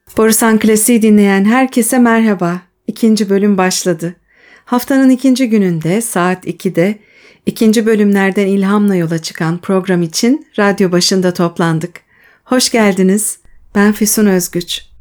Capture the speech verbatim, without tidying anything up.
Borusan Klasiği dinleyen herkese merhaba. İkinci bölüm başladı. Haftanın ikinci gününde saat ikide ikinci bölümlerden ilhamla yola çıkan program için radyo başında toplandık. Hoş geldiniz. Ben Füsun Özgüç.